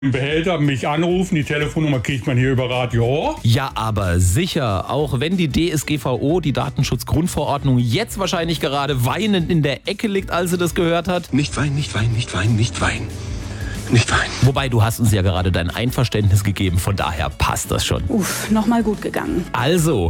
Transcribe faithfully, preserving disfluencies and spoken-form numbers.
im Behälter, mich anrufen, die Telefonnummer kriegt man hier über Radio. Ja, aber sicher, auch wenn die D S G V O, die Datenschutzgrundverordnung, jetzt wahrscheinlich gerade weinend in der Ecke liegt, als sie das gehört hat. Nicht weinen, nicht weinen, nicht weinen, nicht weinen. Nicht weinen. Wobei, du hast uns ja gerade dein Einverständnis gegeben, von daher passt das schon. Uff, nochmal gut gegangen. Also,